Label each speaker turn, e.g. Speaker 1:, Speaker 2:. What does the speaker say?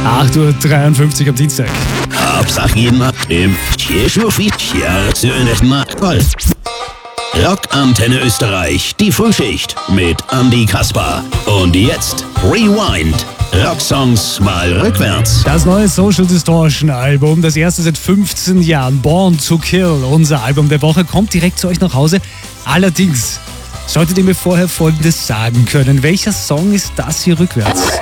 Speaker 1: 8:53 Uhr am Dienstag.
Speaker 2: Hauptsache jemand im Rockantenne Österreich, die Frühschicht mit Andy Kasper. Und jetzt Rewind. Rocksongs mal rückwärts.
Speaker 1: Das neue Social Distortion Album, das erste seit 15 Jahren, Born to Kill, unser Album der Woche, kommt direkt zu euch nach Hause. Allerdings solltet ihr mir vorher Folgendes sagen können. Welcher Song ist das hier rückwärts?